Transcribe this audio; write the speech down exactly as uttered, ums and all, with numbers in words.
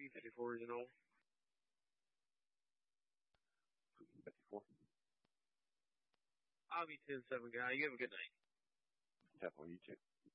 fifty-four, you know. fifty-four. I'll be ten seven guy. You have a good night. Definitely, you too.